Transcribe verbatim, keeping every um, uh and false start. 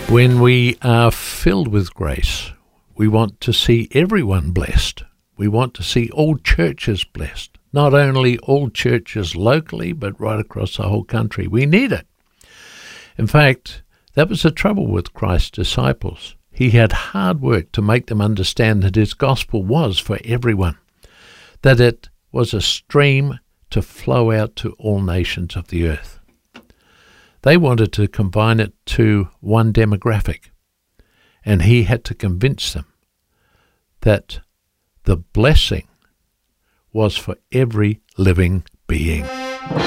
When we are filled with grace, we want to see everyone blessed. We want to see all churches blessed. Not only all churches locally, but right across the whole country. We need it. In fact, that was the trouble with Christ's disciples. He had hard work to make them understand that his gospel was for everyone, that it was a stream to flow out to all nations of the earth. They wanted to confine it to one demographic, and he had to convince them that the blessing was for every living being.